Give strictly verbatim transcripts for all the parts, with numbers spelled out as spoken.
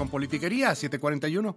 con Politiquería, siete cuarenta y uno.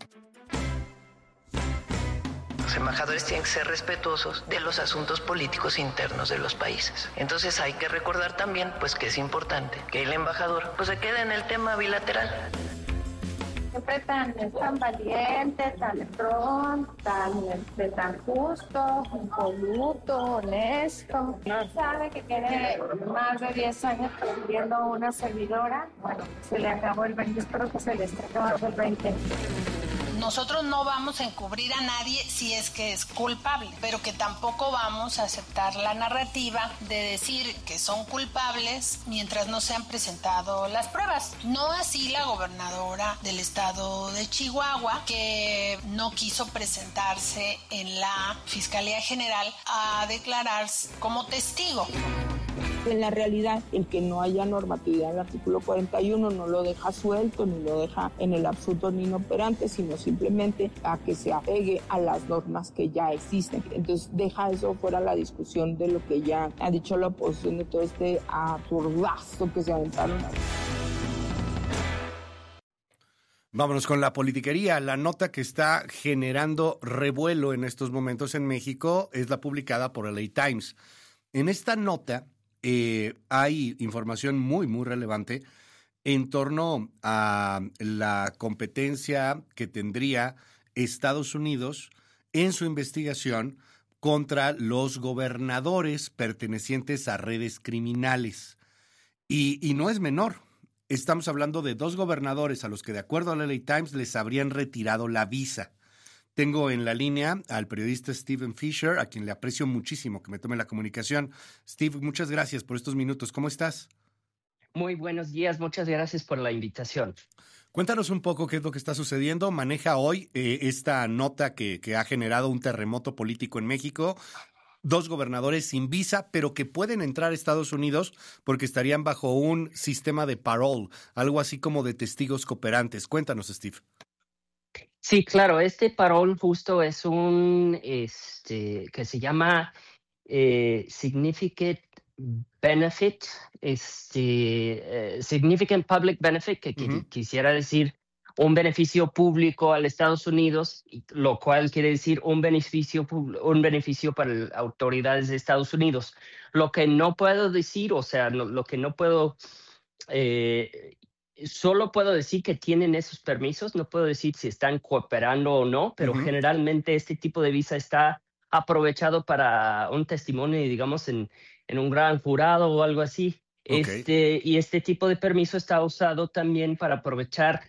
Los embajadores tienen que ser respetuosos de los asuntos políticos internos de los países. Entonces hay que recordar también pues que es importante que el embajador pues se quede en el tema bilateral. Siempre tan, tan valiente, tan pronto, tan, este, tan justo, impoluto, honesto. No sabe que tiene más de diez años presidiendo una servidora. Bueno, se le acabó el veinte, espero que se le esté acabando el veinte. Nosotros no vamos a encubrir a nadie si es que es culpable, pero que tampoco vamos a aceptar la narrativa de decir que son culpables mientras no se han presentado las pruebas. No así la gobernadora del estado de Chihuahua, que no quiso presentarse en la Fiscalía General a declarar como testigo. En la realidad, el que no haya normatividad en el artículo cuarenta y uno no lo deja suelto, ni lo deja en el absurdo ni inoperante, sino simplemente a que se apegue a las normas que ya existen. Entonces deja eso fuera la discusión de lo que ya ha dicho la oposición, de todo este absurdazo que se aventaron. Vámonos con la politiquería. La nota que está generando revuelo en estos momentos en México es la publicada por el L A Times. En esta nota Eh, hay información muy, muy relevante en torno a la competencia que tendría Estados Unidos en su investigación contra los gobernadores pertenecientes a redes criminales. Y, y no es menor. Estamos hablando de dos gobernadores a los que, de acuerdo al L A Times, les habrían retirado la visa. Tengo en la línea al periodista Steven Fisher, a quien le aprecio muchísimo que me tome la comunicación. Steve, muchas gracias por estos minutos. ¿Cómo estás? Muy buenos días, muchas gracias por la invitación. Cuéntanos un poco qué es lo que está sucediendo. Maneja hoy eh, esta nota que, que ha generado un terremoto político en México. Dos gobernadores sin visa, pero que pueden entrar a Estados Unidos porque estarían bajo un sistema de parole, algo así como de testigos cooperantes. Cuéntanos, Steve. Sí, claro, este parol justo es un, este, que se llama eh, Significant Benefit, este, eh, Significant Public Benefit, que, que uh-huh. quisiera decir un beneficio público a los Estados Unidos, lo cual quiere decir un beneficio, un beneficio para las autoridades de Estados Unidos. Lo que no puedo decir, o sea, lo, lo que no puedo... Eh, Solo puedo decir que tienen esos permisos, no puedo decir si están cooperando o no, pero uh-huh. generalmente este tipo de visa está aprovechado para un testimonio, digamos, en, en un gran jurado o algo así. Okay. Este, y este tipo de permiso está usado también para aprovechar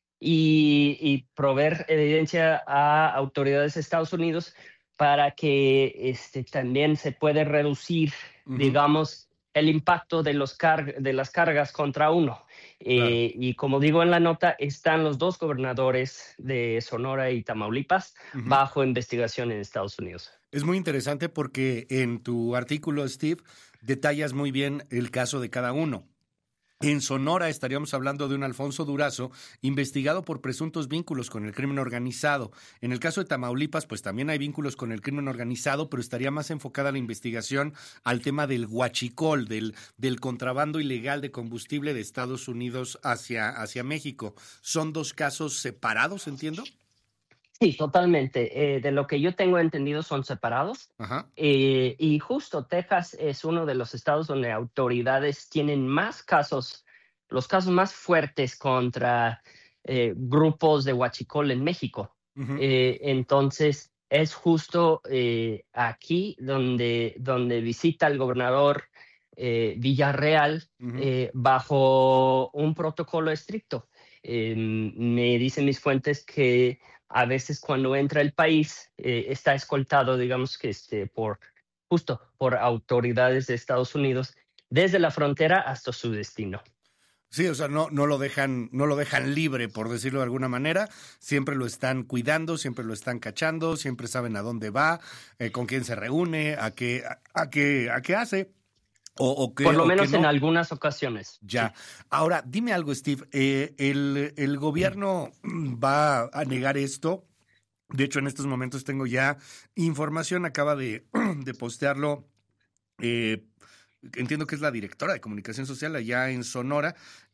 y, y proveer evidencia a autoridades de Estados Unidos para que este, también se puede reducir, uh-huh. digamos, el impacto de, los car- de las cargas contra uno. Eh, claro. Y como digo en la nota, están los dos gobernadores de Sonora y Tamaulipas uh-huh. bajo investigación en Estados Unidos. Es muy interesante porque en tu artículo, Steve, detallas muy bien el caso de cada uno. En Sonora estaríamos hablando de un Alfonso Durazo investigado por presuntos vínculos con el crimen organizado. En el caso de Tamaulipas, pues también hay vínculos con el crimen organizado, pero estaría más enfocada la investigación al tema del huachicol, del, del contrabando ilegal de combustible de Estados Unidos hacia, hacia México. ¿Son dos casos separados, entiendo? Sí, totalmente. Eh, de lo que yo tengo entendido son separados. Ajá. Eh, y justo Texas es uno de los estados donde autoridades tienen más casos, los casos más fuertes contra eh, grupos de huachicol en México. Uh-huh. Eh, entonces, es justo eh, aquí donde, donde visita el gobernador eh, Villarreal uh-huh. eh, bajo un protocolo estricto. Eh, me dicen mis fuentes que a veces cuando entra el país eh, está escoltado, digamos que este, por justo por autoridades de Estados Unidos desde la frontera hasta su destino. Sí, o sea, no, no lo dejan, no lo dejan libre, por decirlo de alguna manera. Siempre lo están cuidando, siempre lo están cachando, siempre saben a dónde va, eh, con quién se reúne, a qué, a, a qué, a qué hace. O, o que, Por lo o menos que no. En algunas ocasiones. Ya. Sí. Ahora, dime algo, Steve. Eh, el, el gobierno va a negar esto. De hecho, en estos momentos tengo ya información. Acaba de, de postearlo. Eh, entiendo que es la directora de comunicación social allá en Sonora.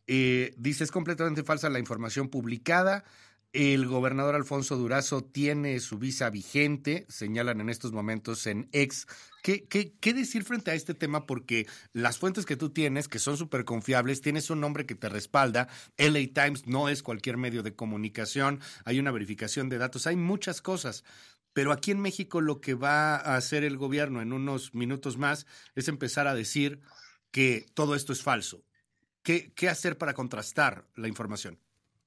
Eh, dice, es completamente falsa la información publicada. El gobernador Alfonso Durazo tiene su visa vigente, señalan en estos momentos en X. ¿Qué, qué, qué decir frente a este tema? Porque las fuentes que tú tienes, que son súper confiables, tienes un nombre que te respalda. L A Times no es cualquier medio de comunicación, hay una verificación de datos, hay muchas cosas. Pero aquí en México lo que va a hacer el gobierno en unos minutos más es empezar a decir que todo esto es falso. ¿Qué, qué hacer para contrastar la información?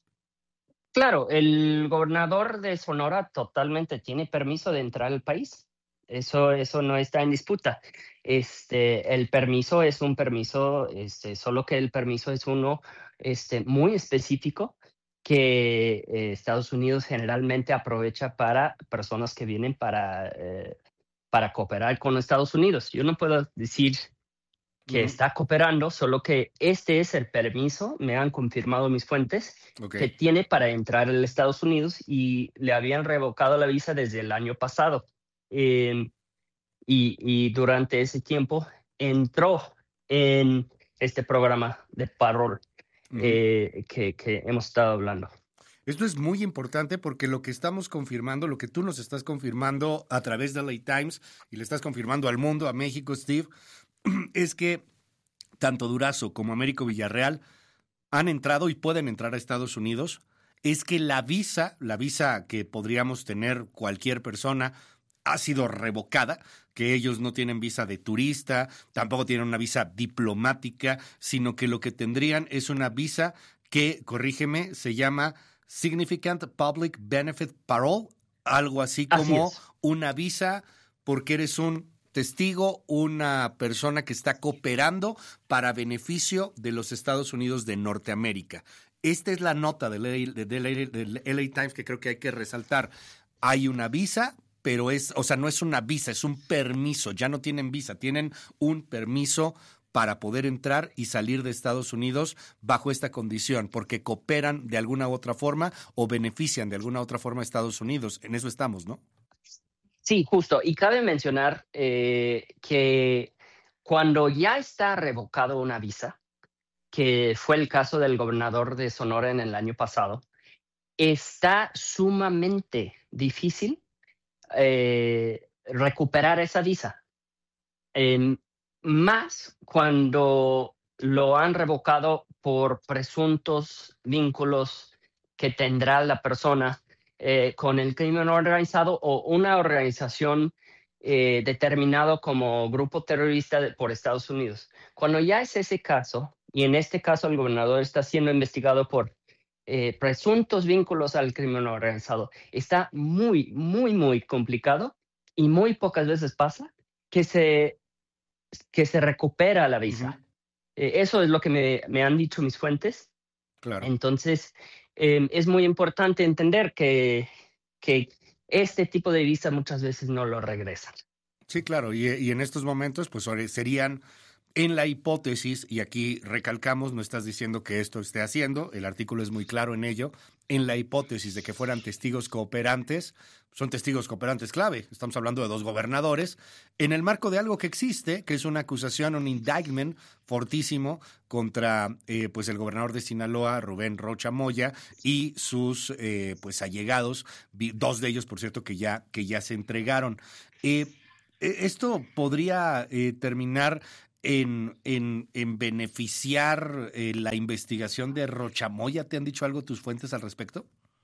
Claro, el gobernador de Sonora totalmente tiene permiso de entrar al país. Eso, eso no está en disputa. Este, el permiso es un permiso, este, solo que el permiso es uno este, muy específico que eh, Estados Unidos generalmente aprovecha para personas que vienen para, eh, para cooperar con Estados Unidos. Yo no puedo decir que uh-huh. está cooperando, solo que este es el permiso, me han confirmado mis fuentes, okay. que tiene para entrar a los Estados Unidos y le habían revocado la visa desde el año pasado. Eh, y, y durante ese tiempo entró en este programa de parol uh-huh. eh, que, que hemos estado hablando. Esto es muy importante porque lo que estamos confirmando, lo que tú nos estás confirmando a través de L A Times y le estás confirmando al mundo, a México, Steve, es que tanto Durazo como Américo Villarreal han entrado y pueden entrar a Estados Unidos. Es que la visa, la visa que podríamos tener cualquier persona, ha sido revocada, que ellos no tienen visa de turista, tampoco tienen una visa diplomática, sino que lo que tendrían es una visa que, corrígeme, se llama Significant Public Benefit Parole, algo así como así una visa porque eres un testigo, una persona que está cooperando para beneficio de los Estados Unidos de Norteamérica. Esta es la nota del L A Times que creo que hay que resaltar. Hay una visa, pero es, o sea, no es una visa, es un permiso. Ya no tienen visa, tienen un permiso para poder entrar y salir de Estados Unidos bajo esta condición, porque cooperan de alguna u otra forma o benefician de alguna u otra forma a Estados Unidos. En eso estamos, ¿no? Sí, justo. Y cabe mencionar eh, que cuando ya está revocado una visa, que fue el caso del gobernador de Sonora en el año pasado, está sumamente difícil eh, recuperar esa visa. Eh, más cuando lo han revocado por presuntos vínculos que tendrá la persona Eh, con el crimen organizado o una organización eh, determinado como grupo terrorista de, por Estados Unidos. Cuando ya es ese caso, y en este caso el gobernador está siendo investigado por eh, presuntos vínculos al crimen organizado, está muy, muy, muy complicado y muy pocas veces pasa que se, que se recupera la visa. Uh-huh. Eh, eso es lo que me, me han dicho mis fuentes. Claro. Entonces, Eh, es muy importante entender que, que este tipo de visa muchas veces no lo regresan. Sí, claro, y, y en estos momentos pues serían en la hipótesis, y aquí recalcamos, no estás diciendo que esto esté haciendo, el artículo es muy claro en ello, en la hipótesis de que fueran testigos cooperantes, son testigos cooperantes clave, estamos hablando de dos gobernadores, en el marco de algo que existe, que es una acusación, un indictment fortísimo contra eh, pues el gobernador de Sinaloa, Rubén Rocha Moya, y sus eh, pues allegados, dos de ellos, por cierto, que ya, que ya se entregaron. Eh, esto podría eh, terminar en, en, en beneficiar eh, la investigación de Rocha Moya. ¿Te han dicho algo tus fuentes al respecto?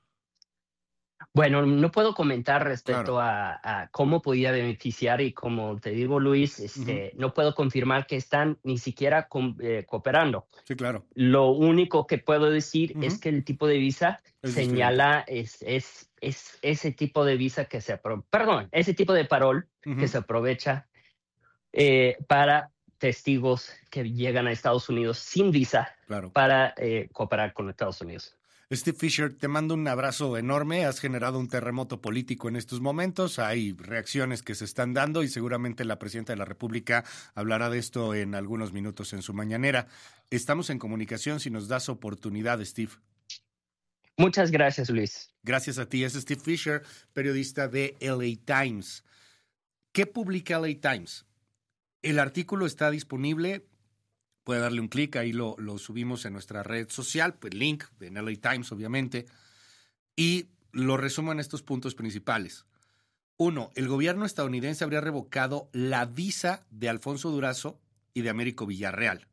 Bueno, no puedo comentar respecto claro. a, a cómo podía beneficiar y como te digo, Luis, este, uh-huh. no puedo confirmar que están ni siquiera com, eh, cooperando. Sí, claro. Lo único que puedo decir uh-huh. es que el tipo de visa es señala es, es, es ese tipo de visa que se aprovecha, perdón, ese tipo de parol uh-huh. que se aprovecha eh, para testigos que llegan a Estados Unidos sin visa claro. para eh, cooperar con Estados Unidos. Steve Fisher, te mando un abrazo enorme. Has generado un terremoto político en estos momentos. Hay reacciones que se están dando y seguramente la presidenta de la República hablará de esto en algunos minutos en su mañanera. Estamos en comunicación si nos das oportunidad, Steve. Muchas gracias, Luis. Gracias a ti. Es Steve Fisher, periodista de L A Times. ¿Qué publica L A Times? El artículo está disponible puede darle un clic, ahí lo, lo subimos en nuestra red social, pues link en L A Times, obviamente, y lo resumo en estos puntos principales. Uno, el gobierno estadounidense habría revocado la visa de Alfonso Durazo y de Américo Villarreal.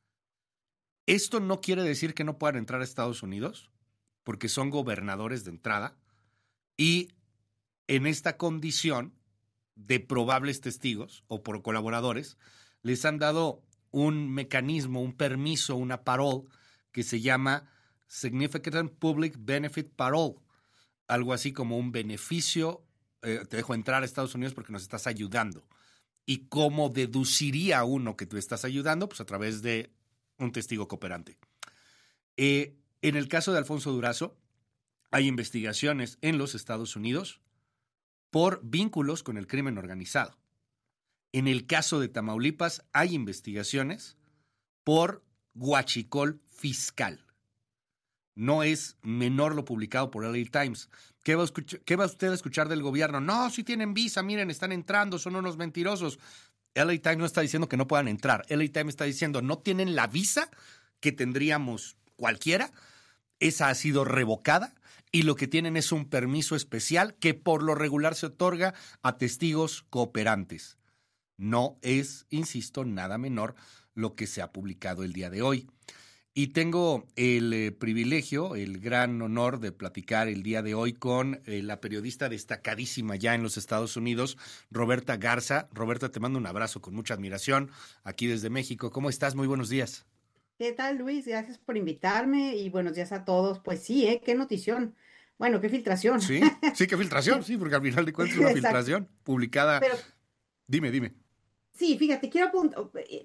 Esto no quiere decir que no puedan entrar a Estados Unidos, porque son gobernadores de entrada, y en esta condición de probables testigos o por colaboradores, les han dado un mecanismo, un permiso, una parole que se llama Significant Public Benefit Parole, algo así como un beneficio, eh, te dejo entrar a Estados Unidos porque nos estás ayudando. ¿Y cómo deduciría uno que tú estás ayudando? Pues a través de un testigo cooperante. Eh, en el caso de Alfonso Durazo, hay investigaciones en los Estados Unidos por vínculos con el crimen organizado. En el caso de Tamaulipas, hay investigaciones por huachicol fiscal. No es menor lo publicado por L A Times. ¿Qué va, a escuchar, ¿Qué va usted a escuchar del gobierno? No, si tienen visa, miren, están entrando, son unos mentirosos. L A Times no está diciendo que no puedan entrar. L A Times está diciendo, no tienen la visa que tendríamos cualquiera. Esa ha sido revocada y lo que tienen es un permiso especial que por lo regular se otorga a testigos cooperantes. No es, insisto, nada menor lo que se ha publicado el día de hoy. Y tengo el eh, privilegio, el gran honor de platicar el día de hoy con eh, la periodista destacadísima ya en los Estados Unidos, Roberta Garza. Roberta, te mando un abrazo con mucha admiración aquí desde México. ¿Cómo estás? Muy buenos días. ¿Qué tal, Luis? Gracias por invitarme y buenos días a todos. Pues sí, ¿eh? Qué notición. Bueno, qué filtración. Sí, sí, qué filtración, sí, porque al final de cuentas es una Exacto. filtración publicada. Pero Dime, dime. sí, fíjate, quiero apuntar,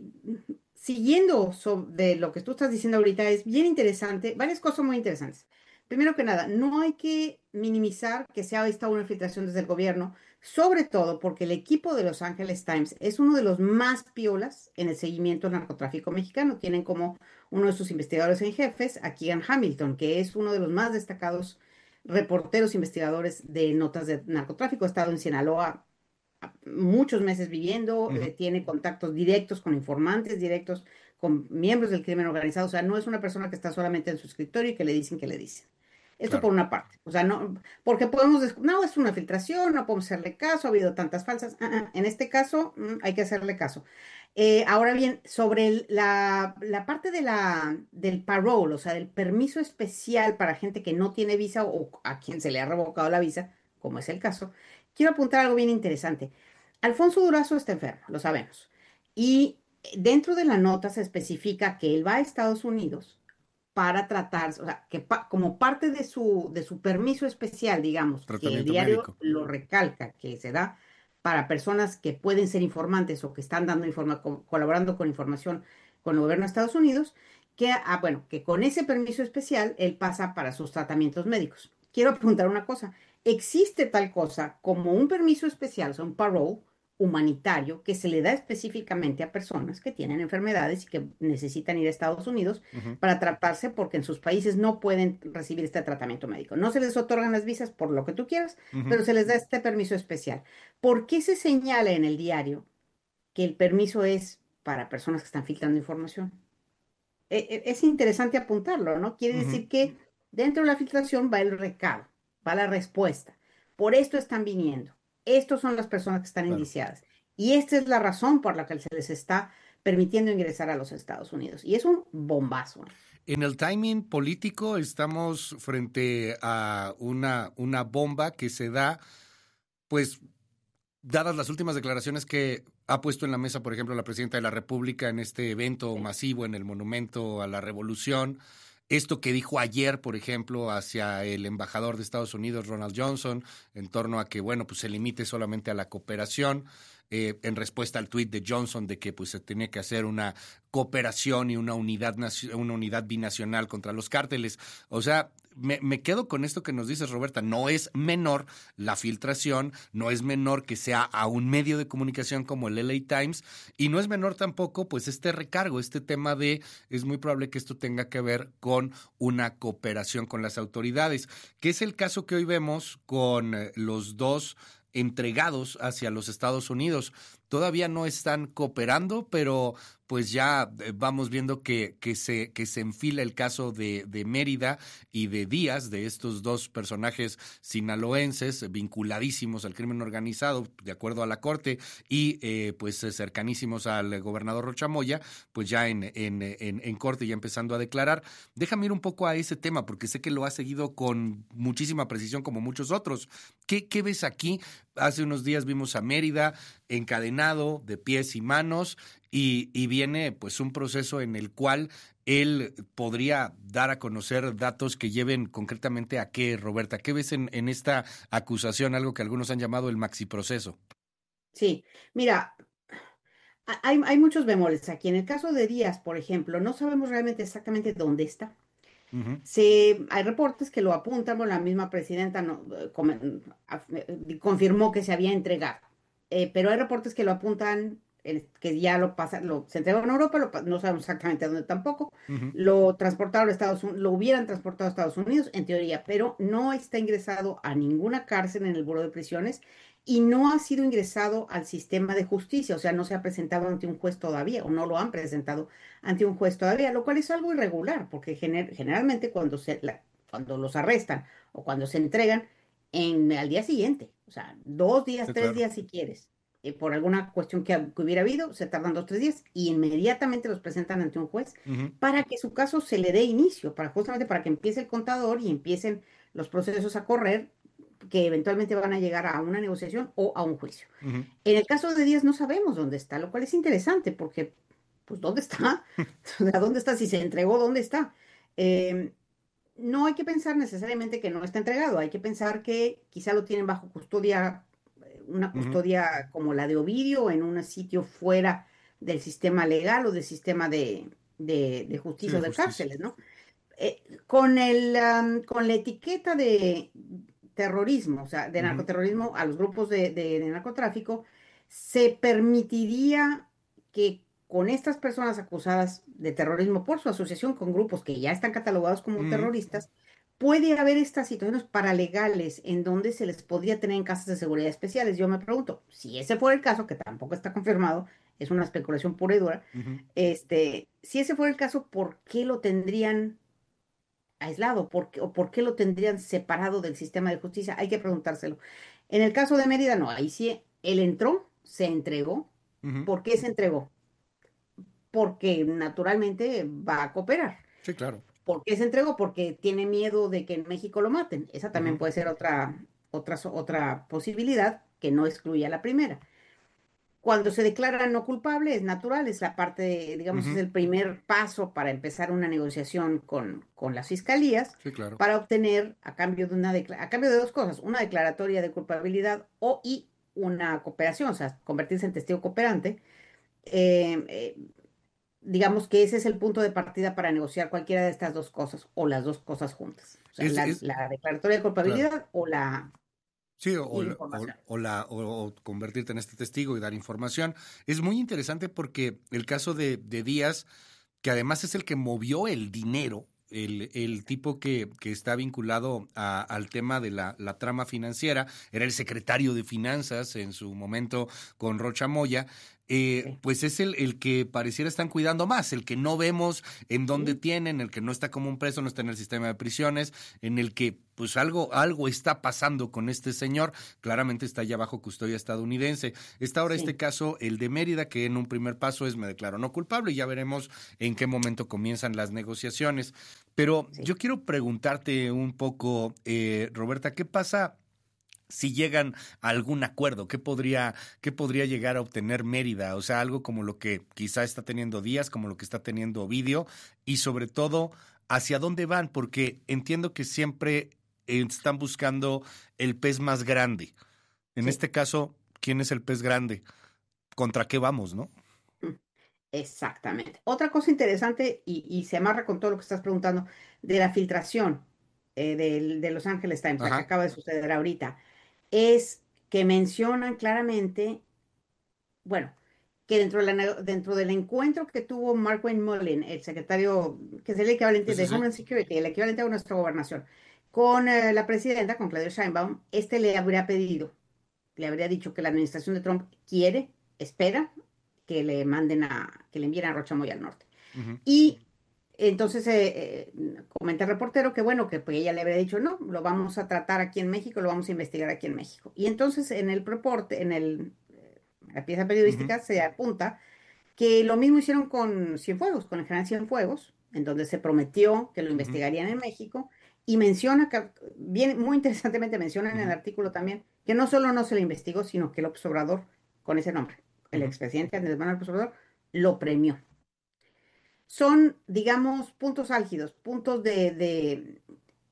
siguiendo sobre lo que tú estás diciendo ahorita, es bien interesante, varias cosas muy interesantes. Primero que nada, no hay que minimizar que sea esta una filtración desde el gobierno, sobre todo porque el equipo de Los Angeles Times es uno de los más piolas en el seguimiento al narcotráfico mexicano. Tienen como uno de sus investigadores en jefes a Keegan Hamilton, que es uno de los más destacados reporteros investigadores de notas de narcotráfico. Ha estado en Sinaloa muchos meses viviendo, Uh-huh. eh, tiene contactos directos con informantes, directos con miembros del crimen organizado. O sea, no es una persona que está solamente en su escritorio y que le dicen que le dicen. Esto Claro. por una parte. O sea, no, porque podemos, des- no, es una filtración, no podemos hacerle caso, ha habido tantas falsas. Ah, ah, en este caso, mm, hay que hacerle caso. Eh, ahora bien, sobre el- la, la parte de la, del parole, o sea, del permiso especial para gente que no tiene visa o a quien se le ha revocado la visa, como es el caso, quiero apuntar algo bien interesante. Alfonso Durazo está enfermo, lo sabemos. Y dentro de la nota se especifica que él va a Estados Unidos para tratar, o sea, que pa- como parte de su, de su permiso especial, digamos, que el Tratamiento diario médico. lo recalca, que se da para personas que pueden ser informantes o que están dando informa- co- colaborando con información con el gobierno de Estados Unidos, que, ah, bueno, que con ese permiso especial él pasa para sus tratamientos médicos. Quiero apuntar una cosa, existe tal cosa como un permiso especial, o sea, un parole humanitario que se le da específicamente a personas que tienen enfermedades y que necesitan ir a Estados Unidos Uh-huh. para tratarse porque en sus países no pueden recibir este tratamiento médico. No se les otorgan las visas por lo que tú quieras, Uh-huh. pero se les da este permiso especial. ¿Por qué se señala en el diario que el permiso es para personas que están filtrando información? E- e- Es interesante apuntarlo, ¿no? Quiere Uh-huh. decir que dentro de la filtración va el recado, va la respuesta. Por esto están viniendo. Estos son las personas que están Claro. indiciadas. Y esta es la razón por la que se les está permitiendo ingresar a los Estados Unidos. Y es un bombazo. En el timing político estamos frente a una, una bomba que se da, pues, dadas las últimas declaraciones que ha puesto en la mesa, por ejemplo, la presidenta de la República en este evento Sí. masivo en el Monumento a la Revolución. Esto que dijo ayer, por ejemplo, hacia el embajador de Estados Unidos, Ronald Johnson, en torno a que, bueno, pues se limite solamente a la cooperación, eh, en respuesta al tuit de Johnson de que pues se tenía que hacer una cooperación y una unidad, nacio- una unidad binacional contra los cárteles. O sea, me, me quedo con esto que nos dices, Roberta, no es menor la filtración, no es menor que sea a un medio de comunicación como el L A Times, y no es menor tampoco pues este recargo, este tema de es muy probable que esto tenga que ver con una cooperación con las autoridades, que es el caso que hoy vemos con eh, los dos entregados hacia los Estados Unidos. Todavía no están cooperando, pero pues ya eh, vamos viendo que, que, se, que se enfila el caso de, de Mérida y de Díaz, de estos dos personajes sinaloenses vinculadísimos al crimen organizado, de acuerdo a la Corte, y eh, pues cercanísimos al gobernador Rocha Moya, pues ya en, en, en, en Corte, ya empezando a declarar. Déjame ir un poco a ese tema, porque sé que lo has seguido con muchísima precisión, como muchos otros. ¿Qué, qué ves aquí? Hace unos días vimos a Mérida encadenado de pies y manos y, y viene pues un proceso en el cual él podría dar a conocer datos que lleven concretamente a qué, Roberta. ¿Qué ves en, en esta acusación, algo que algunos han llamado el maxiproceso? Sí, mira, hay, hay muchos bemoles aquí. En el caso de Díaz, por ejemplo, no sabemos realmente exactamente dónde está. Uh-huh. Se, hay reportes que lo apuntan, bueno, la misma presidenta no, eh, com- eh, confirmó que se había entregado. Eh, pero hay reportes que lo apuntan, eh, que ya lo pasa, lo, se entregó en Europa, lo pa- no sabemos exactamente a dónde tampoco, Uh-huh. lo transportaron a Estados Unidos, lo hubieran transportado a Estados Unidos, en teoría, pero no está ingresado a ninguna cárcel en el Buró de Prisiones y no ha sido ingresado al sistema de justicia, o sea, no se ha presentado ante un juez todavía, o no lo han presentado ante un juez todavía, lo cual es algo irregular, porque gener- generalmente cuando, se, la- cuando los arrestan o cuando se entregan, en, al día siguiente, o sea, dos días, Sí, tres claro. días si quieres, eh, por alguna cuestión que, que hubiera habido, se tardan dos, tres días y inmediatamente los presentan ante un juez Uh-huh. para que su caso se le dé inicio, para justamente para que empiece el contador y empiecen los procesos a correr que eventualmente van a llegar a una negociación o a un juicio. Uh-huh. En el caso de Díaz no sabemos dónde está, lo cual es interesante porque, pues, ¿dónde está? O sea, ¿dónde está? Si se entregó, ¿dónde está? Eh, no hay que pensar necesariamente que no está entregado, hay que pensar que quizá lo tienen bajo custodia, eh, una Uh-huh. custodia como la de Ovidio, en un sitio fuera del sistema legal o del sistema de, de, de Sí, justicia de o de justicia. cárceles, ¿no? Eh, con el, am, con la etiqueta de terrorismo, o sea, de Uh-huh. narcoterrorismo a los grupos de, de- de narcotráfico, se permitiría que con estas personas acusadas de terrorismo por su asociación con grupos que ya están catalogados como Uh-huh. terroristas, puede haber estas situaciones paralegales en donde se les podría tener en casas de seguridad especiales. Yo me pregunto, si ese fuera el caso, que tampoco está confirmado, es una especulación pura y dura, Uh-huh. este, si ese fuera el caso, ¿por qué lo tendrían aislado? ¿Por qué, o por qué lo tendrían separado del sistema de justicia? Hay que preguntárselo. En el caso de Mérida, no, ahí sí, él entró, se entregó. Uh-huh. ¿Por qué se entregó? Porque naturalmente va a cooperar. Sí, claro. ¿Por qué se entregó? Porque tiene miedo de que en México lo maten. Esa también Uh-huh. puede ser otra, otra, otra posibilidad que no excluya la primera. Cuando se declara no culpable, es natural, es la parte, de, digamos, es Uh-huh. el primer paso para empezar una negociación con, con las fiscalías Sí, claro. para obtener, a cambio de una decla- a cambio de dos cosas, una declaratoria de culpabilidad o y una cooperación, o sea, convertirse en testigo cooperante. Eh, eh, digamos que ese es el punto de partida para negociar cualquiera de estas dos cosas o las dos cosas juntas. O sea, Es, la, es, la declaratoria de claro. culpabilidad o la, Sí, o, y o la la- o- información. o la, o, o convertirte en este testigo y dar información. Es muy interesante porque el caso de, de Díaz, que además es el que movió el dinero, el, el tipo que, que está vinculado a- al tema de la, la trama financiera, era el secretario de Finanzas en su momento con Rocha Moya, eh, Sí. pues es el, el que pareciera están cuidando más, el que no vemos en dónde Sí. tienen, el que no está como un preso, no está en el sistema de prisiones, en el que pues algo, algo está pasando con este señor, claramente está ya bajo custodia estadounidense. Está ahora este Sí. caso, el de Mérida, que en un primer paso es me declaro no culpable y ya veremos en qué momento comienzan las negociaciones. Pero Sí. yo quiero preguntarte un poco, eh, Roberta, ¿qué pasa si llegan a algún acuerdo? ¿Qué podría, qué podría llegar a obtener Mérida? O sea, algo como lo que quizá está teniendo Díaz, como lo que está teniendo Ovidio, y sobre todo, ¿hacia dónde van? Porque entiendo que siempre eh, están buscando el pez más grande. En Sí. este caso, ¿quién es el pez grande? ¿Contra qué vamos, no? Mm, Exactamente. Otra cosa interesante, y, y se amarra con todo lo que estás preguntando, de la filtración eh, del- de Los Angeles Times, la que Ajá. acaba de suceder ahorita, es que mencionan claramente, bueno, que dentro, de la nego- dentro del encuentro que tuvo Mark Wayne Mullin, el secretario, que es el Sí, equivalente sí, de sí. Homeland Security, el equivalente a nuestra gobernación, con eh, la presidenta, con Claudia Sheinbaum, este le habría pedido, le habría dicho que la administración de Trump quiere, espera que le manden a, que le envíen a Rocha Moya al norte. Ujú. Y entonces eh, eh, comenta el reportero que bueno, que pues ella le había dicho, no, lo vamos a tratar aquí en México, lo vamos a investigar aquí en México. Y entonces en el reporte, en el, la pieza Ujú. periodística se apunta que lo mismo hicieron con Cienfuegos, con el general Cienfuegos, en donde se prometió que lo Ujú. investigarían en México, y menciona, que, bien, muy interesantemente menciona en el Ujú. artículo también, que no solo no se le investigó, sino que López Obrador, con ese nombre, el Ujú. expresidente Andrés Manuel López Obrador, lo premió. Son, digamos, puntos álgidos, puntos de, de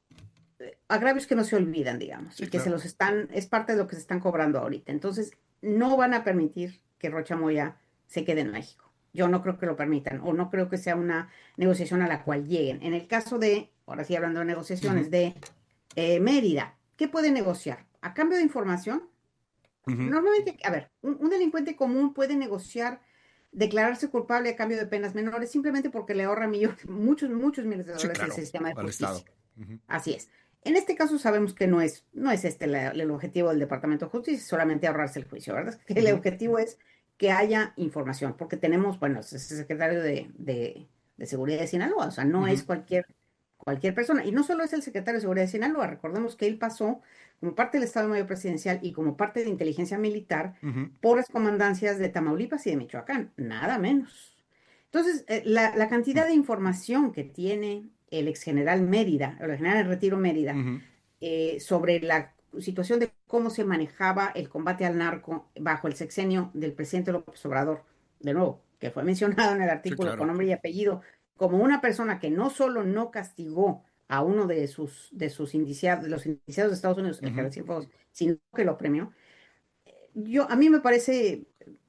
agravios que no se olvidan, digamos, Sí, y que se claro. los están, es parte de lo que se están cobrando ahorita. Entonces, no van a permitir que Rocha Moya se quede en México. Yo no creo que lo permitan, o no creo que sea una negociación a la cual lleguen. En el caso de, ahora sí hablando de Ujú. negociaciones, de eh, Mérida, ¿qué puede negociar? A cambio de información, Ujú. normalmente, a ver, un, un delincuente común puede negociar declararse culpable a cambio de penas menores simplemente porque le ahorra millones, muchos, muchos miles de Sí, dólares el claro, sistema de al Estado. justicia. Ujú. Así es. En este caso sabemos que no es, no es este la- el objetivo del Departamento de Justicia, solamente ahorrarse el juicio, ¿verdad? Que el Ujú. objetivo es que haya información, porque tenemos, bueno, es el secretario de, de, de Seguridad de Sinaloa, o sea, no es Ujú. cualquier, cualquier persona. Y no solo es el secretario de Seguridad de Sinaloa, recordemos que él pasó como parte del Estado Mayor Presidencial y como parte de inteligencia militar Ujú. por las comandancias de Tamaulipas y de Michoacán, nada menos. Entonces, eh, la, la cantidad de información que tiene el ex general Mérida, el general en retiro Mérida, Ujú. eh, sobre la situación de cómo se manejaba el combate al narco bajo el sexenio del presidente López Obrador, de nuevo, que fue mencionado en el Sí, artículo con claro. nombre y apellido, como una persona que no solo no castigó a uno de sus, de sus indiciados, de los indiciados de Estados Unidos, el Ujú. general Cienfuegos, sino que lo premió. Yo, a mí me parece,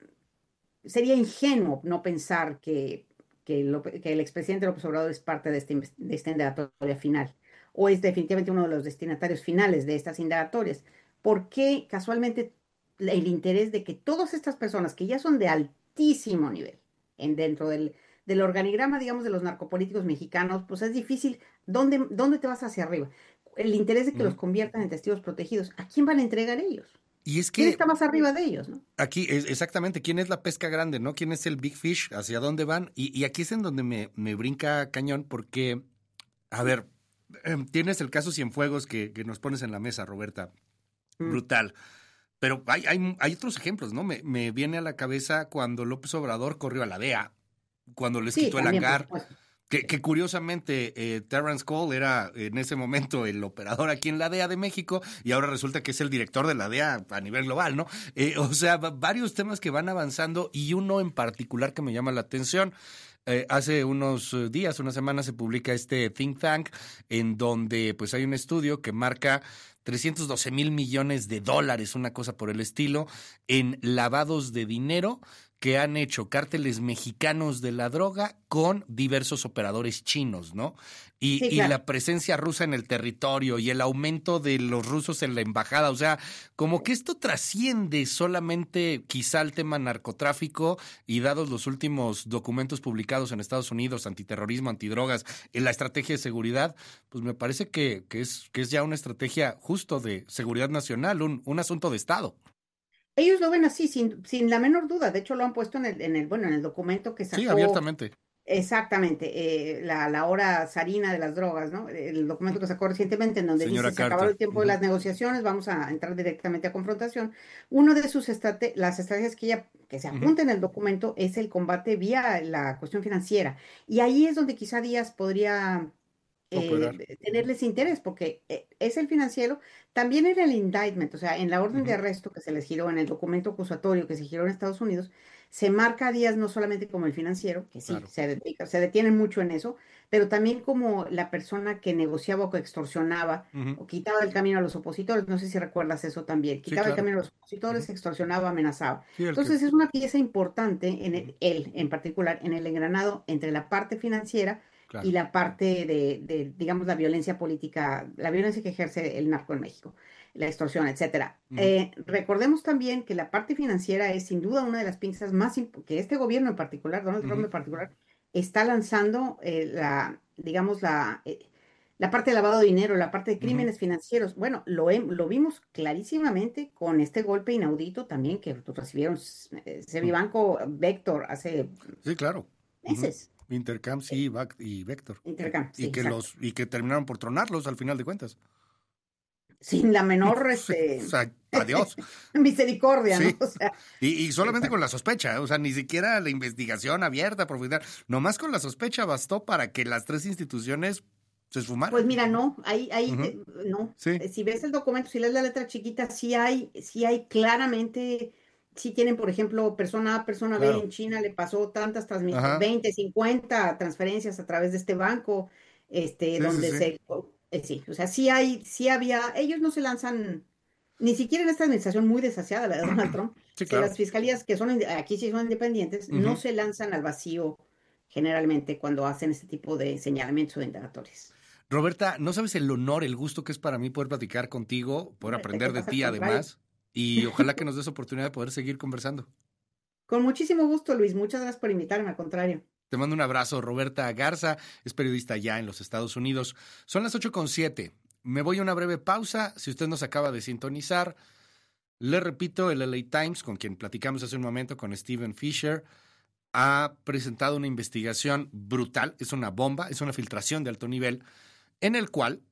sería ingenuo no pensar que, que, Lope- que el expresidente López Obrador es parte de, este, inves- de esta indagatoria final, o es definitivamente uno de los destinatarios finales de estas indagatorias. ¿Por qué casualmente el interés de que todas estas personas que ya son de altísimo nivel en, dentro del, del organigrama, digamos, de los narcopolíticos mexicanos, pues es difícil, ¿dónde, dónde te vas hacia arriba? El interés de que los Ujú. conviertan en testigos protegidos, ¿a quién van a entregar ellos? Y es ¿Quién que está más arriba de ellos, no? aquí, es, exactamente, ¿quién es la pesca grande, no? ¿Quién es el big fish? ¿Hacia dónde van? Y, y aquí es en donde me, me brinca cañón porque, a ver, em, tienes el caso Cienfuegos que, que nos pones en la mesa, Roberta. Mm, Brutal. Pero hay, hay, hay otros ejemplos, ¿no? Me, me viene a la cabeza cuando López Obrador corrió a la D E A, cuando les sí, quitó el también, por hangar, supuesto. que, Sí. que curiosamente eh, Terrence Cole era en ese momento el operador aquí en la D E A de México y ahora resulta que es el director de la D E A a nivel global, ¿no? Eh, o sea, va- varios temas que van avanzando y uno en particular que me llama la atención. Eh, hace unos eh, días, una semana, se publica este think tank en donde pues hay un estudio que marca trescientos doce mil millones de dólares, una cosa por el estilo, en lavados de dinero que han hecho cárteles mexicanos de la droga con diversos operadores chinos, ¿no? Y, Sí, y claro. la presencia rusa en el territorio y el aumento de los rusos en la embajada, o sea, como que esto trasciende solamente quizá el tema narcotráfico y dados los últimos documentos publicados en Estados Unidos, antiterrorismo, antidrogas, en la estrategia de seguridad, pues me parece que, que, es, que es ya una estrategia justo de seguridad nacional, un, un asunto de Estado. Ellos lo ven así, sin, sin la menor duda. De hecho, lo han puesto en el, en el, bueno, en el documento que Sí, sacó abiertamente. exactamente eh, la, la hora zarina de las drogas, ¿no? El documento que sacó recientemente en donde dice, Señora se acabaron Carter. el tiempo de Ujú. las negociaciones, vamos a entrar directamente a confrontación. Uno de sus estrate las estrategias que ella, que se Ujú. apunta en el documento es el combate vía la cuestión financiera. Y ahí es donde quizá Díaz podría Operar. eh, tenerles interés, porque eh, es el financiero, también en el indictment, o sea, en la orden de Ujú. arresto que se les giró, en el documento acusatorio que se giró en Estados Unidos, se marca a Díaz no solamente como el financiero, que sí, Claro. se dedica, se detienen mucho en eso, pero también como la persona que negociaba o que extorsionaba Ujú. o quitaba el camino a los opositores, no sé si recuerdas eso también, Sí, quitaba el claro. camino a los opositores, Ujú. extorsionaba, amenazaba. Sí, el que. Entonces es una pieza importante en Ujú. el- él, en particular, en el engranado entre la parte financiera y Claro. la parte de, de, digamos, la violencia política, la violencia que ejerce el narco en México, la extorsión, etcétera. Ujú. Eh, recordemos también que la parte financiera es sin duda una de las pinzas más imp- que este gobierno en particular, Donald Trump Ujú. en particular, está lanzando eh, la, digamos, la, eh, la parte de lavado de dinero, la parte de crímenes uh-huh. financieros. Bueno, lo, he, lo vimos clarísimamente con este golpe inaudito también que recibieron eh, Servibanco, Vector hace sí, claro. meses. Uh-huh. Intercam, sí, eh, y Vector. Intercam, sí, y que los Y que terminaron por tronarlos al final de cuentas. Sin la menor este... o sea, adiós. misericordia, sí. ¿no? O sea, y, y solamente con la sospecha, o sea, ni siquiera la investigación abierta, profundidad, nomás con la sospecha bastó para que las tres instituciones se esfumaran. Pues mira, no, ahí, ahí, uh-huh. eh, no. Sí. Si ves el documento, si lees la letra chiquita, sí hay, sí hay claramente, sí tienen, por ejemplo, persona A, persona claro. B en China le pasó tantas transmisiones, veinte, cincuenta transferencias a través de este banco, este, sí, donde sí, se... Sí. Eh, sí, o sea, sí hay, sí había, ellos no se lanzan, ni siquiera en esta administración muy desasiada, la de Donald Trump, sí, claro. las fiscalías que son, aquí sí son independientes, uh-huh. no se lanzan al vacío generalmente cuando hacen este tipo de señalamientos o de indagatorias. Roberta, no sabes el honor, el gusto que es para mí poder platicar contigo, poder aprender de ti además, y ojalá que nos des oportunidad de poder seguir conversando. Con muchísimo gusto, Luis, muchas gracias por invitarme, al contrario. Te mando un abrazo. Roberta Garza es periodista ya en los Estados Unidos. Son las ocho con siete. Me voy a una breve pausa. Si usted nos acaba de sintonizar, le repito, el L A Times, con quien platicamos hace un momento, con Steven Fisher, ha presentado una investigación brutal. Es una bomba, es una filtración de alto nivel, en el cual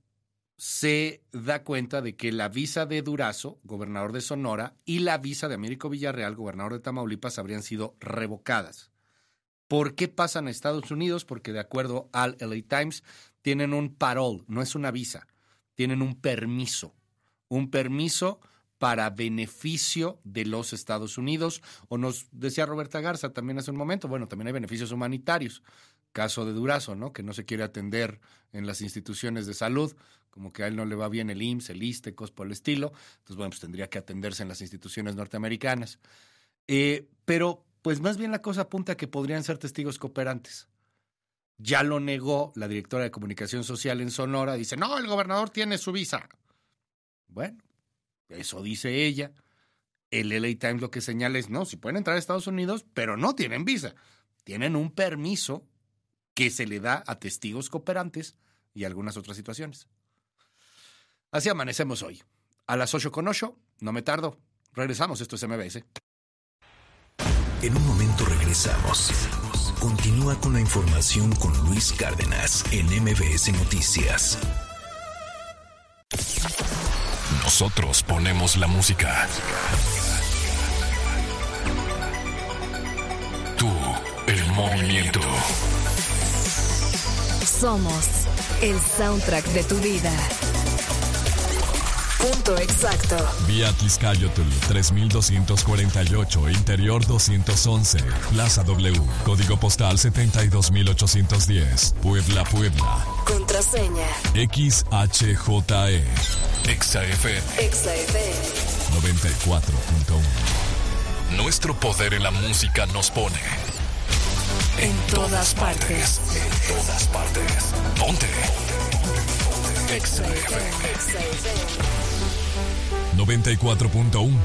se da cuenta de que la visa de Durazo, gobernador de Sonora, y la visa de Américo Villarreal, gobernador de Tamaulipas, habrían sido revocadas. ¿Por qué pasan a Estados Unidos? Porque de acuerdo al L A Times, tienen un parole, no es una visa, tienen un permiso, un permiso para beneficio de los Estados Unidos, o nos decía Roberta Garza también hace un momento, bueno, también hay beneficios humanitarios, caso de Durazo, ¿no? Que no se quiere atender en las instituciones de salud, como que a él no le va bien el I M S S, el ISSSTE, cosas por el estilo, entonces bueno, pues tendría que atenderse en las instituciones norteamericanas. Eh, pero pues más bien la cosa apunta a que podrían ser testigos cooperantes. Ya lo negó la directora de Comunicación Social en Sonora, dice, no, el gobernador tiene su visa. Bueno, eso dice ella. El L A Times lo que señala es, no, sí pueden entrar a Estados Unidos, pero no tienen visa. Tienen un permiso que se le da a testigos cooperantes y algunas otras situaciones. Así amanecemos hoy. A las ocho con ocho, no me tardo. Regresamos, esto es M B S. En un momento regresamos. Continúa con la información con Luis Cárdenas en M B S Noticias. Nosotros ponemos la música. Tú, el movimiento. Somos el soundtrack de tu vida. Punto exacto. Vía Tizcayotl tres mil doscientos cuarenta y ocho, Interior doscientos once, Plaza W, Código Postal setenta y dos mil ochocientos diez, Puebla, Puebla. Contraseña X H J E. Exa F M. Exa F M. noventa y cuatro punto uno. Nuestro poder en la música nos pone en todas partes. En todas partes. Ponte. Exa F M. Exa F M. noventa y cuatro punto uno.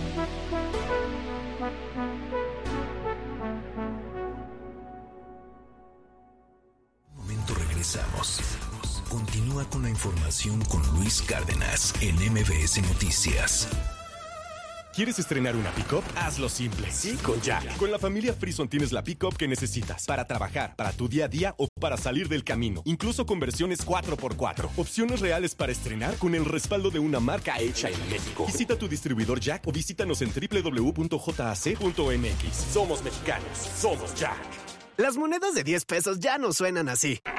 Un momento regresamos. Continúa con la información con Luis Cárdenas en M B S Noticias. ¿Quieres estrenar una pick-up? Hazlo simple, sí, con Jack. Con la familia Frison tienes la pick-up que necesitas para trabajar, para tu día a día o para salir del camino. Incluso con versiones cuatro por cuatro. Opciones reales para estrenar con el respaldo de una marca hecha en México. Visita tu distribuidor Jack o visítanos en doble u doble u doble u punto jac punto m x. Somos mexicanos, somos Jack. Las monedas de diez pesos ya no suenan así.